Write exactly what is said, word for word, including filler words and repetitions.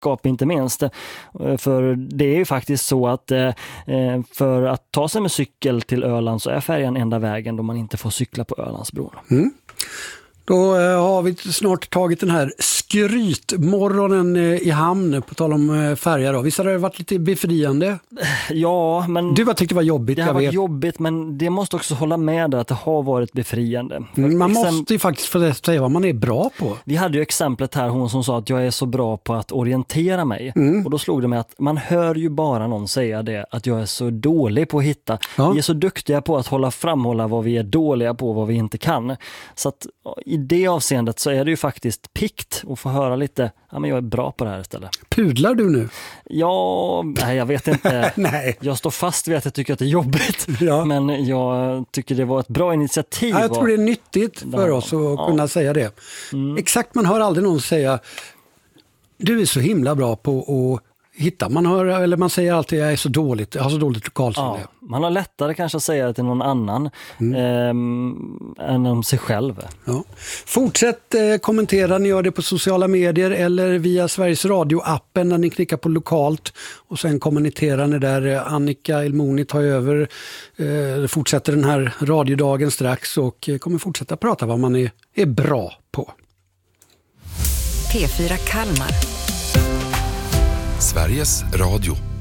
sällskap inte minst. För det är ju faktiskt så att för att ta sig med cykel till Öland så är färjan enda vägen då man inte får cykla på Ölandsbron. Mm. Då har vi snart tagit den här skrytmorgonen i hamn på tal om färja då. Visst har det varit lite befriande? Ja, men... Du har tyckt det var jobbigt, Det har jag varit vet. jobbigt, men det måste också hålla med där att det har varit befriande. Mm, man Exempel... måste ju faktiskt få säga vad man är bra på. Vi hade ju exemplet här, hon som sa att jag är så bra på att orientera mig. Mm. Och då slog det mig att man hör ju bara någon säga det, att jag är så dålig på att hitta. Ja. Vi är så duktiga på att hålla framhålla vad vi är dåliga på, vad vi inte kan. Så att i det avseendet så är det ju faktiskt pikt att få höra lite, ja men jag är bra på det här istället. Pudlar du nu? Ja, nej jag vet inte. Nej. Jag står fast vid att jag tycker att det är jobbigt. Ja. Men jag tycker det var ett bra initiativ. Ja, jag tror det är nyttigt för oss att ja. kunna säga det. Mm. Exakt, man hör aldrig någon säga du är så himla bra på att hitta. Man hör, eller man säger alltid jag är så dåligt, jag har så dåligt lokalsinne. Ja, man har lättare kanske att säga det till någon annan mm. eh, än om sig själv. Ja. Fortsätt eh, kommentera, ni gör det på sociala medier eller via Sveriges Radio-appen när ni klickar på lokalt och sen kommenterar ni där. Annika Elmoni tar över, eh, fortsätter den här radiodagen strax och eh, kommer fortsätta prata vad man är, är bra på. P fyra Kalmar. Sveriges Radio.